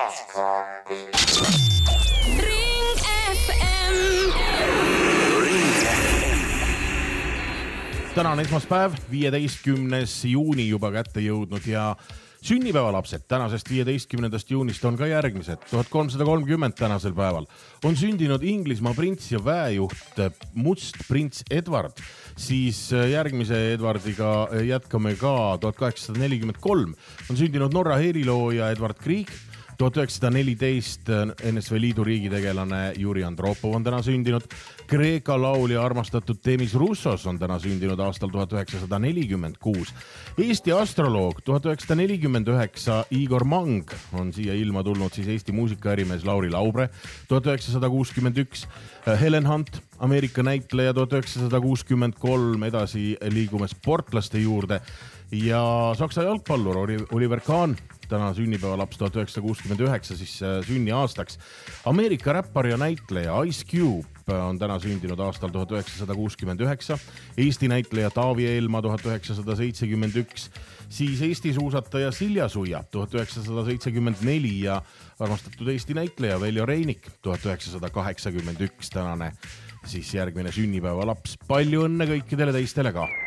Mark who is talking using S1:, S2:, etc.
S1: Ring FM.
S2: Täna on esmaspäev, 15. juuni juba kätte jõudnud ja sünnipäevalapsed tänasest 15. juunist on ka järgmised. 1330 tänasel päeval on sündinud Inglismaa prints ja väejuht Must prints Edward. Siis järgmise Edwardiga jätkame ka 1843. On sündinud Norra helilooja Edward Grieg. 1914 NSV Liidu riigitegelane Juri Andropov on täna sündinud. Kreeka laulja armastatud Demis Roussos on täna sündinud aastal 1946. Eesti astroloog 1949 Igor Mang on siia ilma tulnud, siis Eesti muusikaärimees Lauri Laubre 1961. Helen Hunt, Ameerika näitleja 1963, edasi liigume sportlaste juurde ja saksa jalgpallur Oliver Kahn, täna sünnipäevalaps 1969, siis sünniaastaks. Ameerika räppar ja näitleja Ice Cube on täna sündinud aastal 1969, Eesti näitleja Taavi Eelma 1971, siis Eesti suusataja Silja Suia 1974 ja armastatud Eesti näitleja Veljo Reinik 1981 tänane siis järgmine sünnipäevalaps. Palju õnne kõikidele teistele ka!